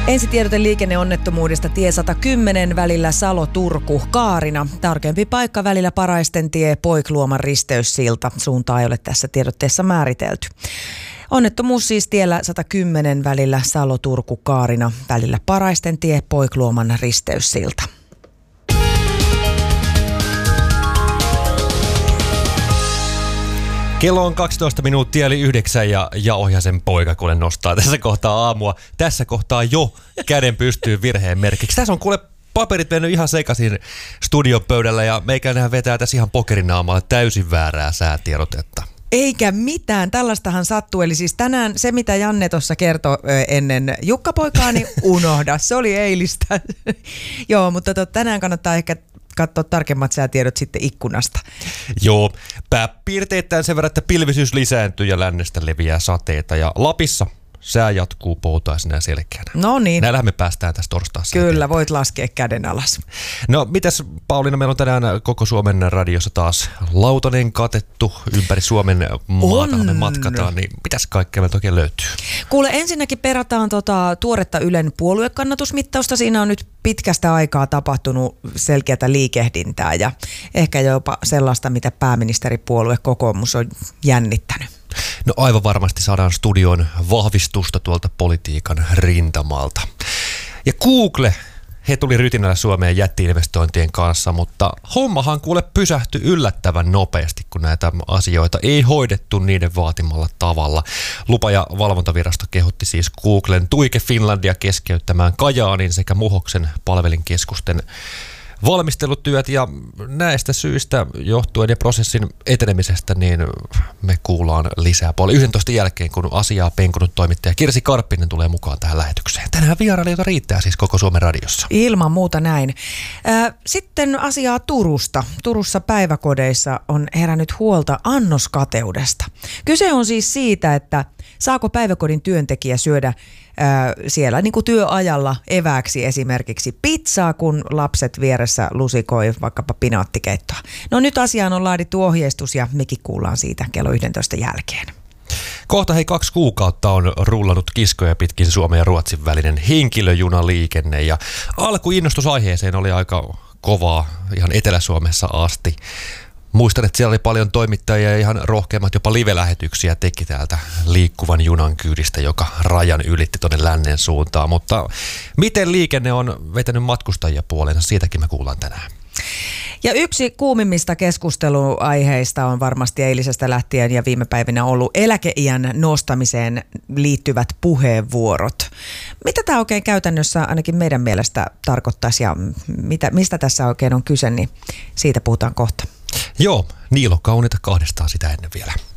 Ensitiedote liikenneonnettomuudesta tie 110 välillä Salo-Turku Kaarina. Tarkempi paikka välillä Paraisten tie Poikluoman risteyssilta. Suuntaa ei ole tässä tiedotteessa määritelty. Onnettomuus siis tiellä 110 välillä Salo-Turku Kaarina välillä Paraisten tie Poikluoman risteyssilta. Kello on 12 minuuttia eli 9 ja Ohjasen poika kuule nostaa tässä kohtaa aamua. Tässä kohtaa jo käden pystyy virheen merkiksi. Tässä on kuule paperit mennyt ihan sekaisin studiopöydällä ja meikäläinen vetää tässä ihan pokerinaamalla täysin väärää säätiedotetta. Eikä mitään, tällaistahan sattuu. Eli siis tänään se, mitä Janne tuossa kertoi ennen Jukka-poikaa, niin unohda. Se oli eilistä. Joo, mutta tänään kannattaa ehkä katsoa tarkemmat säätiedot sitten ikkunasta. Joo, pääpiirteittäin sen verran, että pilvisyys lisääntyy ja lännestä leviää sateita ja Lapissa sää jatkuu poutaisena ja selkeänä. No niin. Näillähän me päästään tästä torstaassa. Kyllä, eteenpäin. voit laskea käden alas. No mitäs Pauliina, meillä on tänään koko Suomen radiossa taas lautanen katettu ympäri Suomen maata. Me matkataan, niin mitäs kaikkea meiltä oikein löytyy? Kuule, ensinnäkin perataan tuoretta Ylen puoluekannatusmittausta. Siinä on nyt pitkästä aikaa tapahtunut selkeätä liikehdintää ja ehkä jopa sellaista, mitä pääministeripuolue kokoomus on jännittänyt. No aivan varmasti saadaan studioon vahvistusta tuolta politiikan rintamalta. Ja Google, he tuli rytinällä Suomeen jätti-investointien kanssa, mutta hommahan kuule pysähtyi yllättävän nopeasti, kun näitä asioita ei hoidettu niiden vaatimalla tavalla. Lupa- ja valvontavirasto kehotti siis Googlen Tuike Finlandia keskeyttämään Kajaanin sekä Muhoksen palvelinkeskusten valmistelutyöt ja näistä syistä johtuen ja prosessin etenemisestä niin me kuullaan lisää puoli 11 jälkeen, kun asiaa penkunut toimittaja Kirsi Karppinen tulee mukaan tähän lähetykseen. Tänään vierailijoita riittää siis koko Suomen radiossa. Ilman muuta näin. Sitten asiaa Turusta. Turussa päiväkodeissa on herännyt huolta annoskateudesta. Kyse on siis siitä, että saako päiväkodin työntekijä syödä siellä niin kuin työajalla evääksi esimerkiksi pizzaa, kun lapset vieressä lusikoi vaikkapa pinaattikeittoa. No nyt asiaan on laadittu ohjeistus ja mekin kuullaan siitä kello 11 jälkeen. Kohta 2 kuukautta on rullannut kiskoja pitkin Suomen ja Ruotsin välinen henkilöjunaliikenne ja alkuinnostus aiheeseen oli aika kovaa ihan Etelä-Suomessa asti. Muistan, että siellä oli paljon toimittajia ja ihan rohkeimmat jopa live-lähetyksiä teki täältä liikkuvan junan kyydistä, joka rajan ylitti tuonne lännen suuntaan. Mutta miten liikenne on vetänyt matkustajia puoleensa, siitäkin me kuullaan tänään. Ja yksi kuumimmista keskusteluaiheista on varmasti eilisestä lähtien ja viime päivinä ollut eläkeiän nostamiseen liittyvät puheenvuorot. Mitä tämä oikein käytännössä ainakin meidän mielestä tarkoittaisi ja mistä tässä oikein on kyse, niin siitä puhutaan kohta. Joo, Niilo Kauniita kahdestaan sitä ennen vielä.